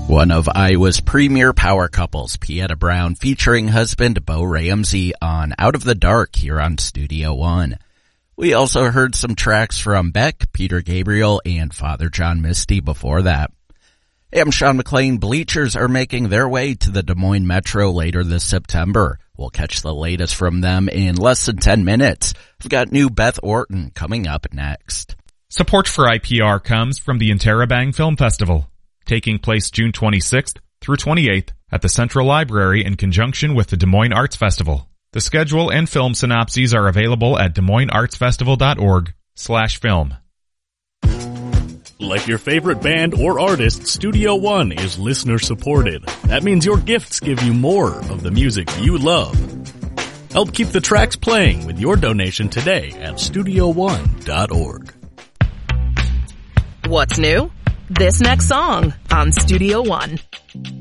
One of Iowa's premier power couples, Pieta Brown featuring husband Bo Ramsey on Out of the Dark here on Studio One. We also heard some tracks from Beck, Peter Gabriel, and Father John Misty before that. Hey, I'm Sean McLean. Bleachers are making their way to the Des Moines Metro later this September. We'll catch the latest from them in less than 10 minutes. We've got new Beth Orton coming up next. Support for IPR comes from the Interabang Film Festival, taking place June 26th through 28th at the Central Library in conjunction with the Des Moines Arts Festival. The schedule and film synopses are available at DesMoinesArtsFestival.org/film. Like your favorite band or artist, Studio One is listener supported. That means your gifts give you more of the music you love. Help keep the tracks playing with your donation today at StudioOne.org. What's new? This next song on Studio One.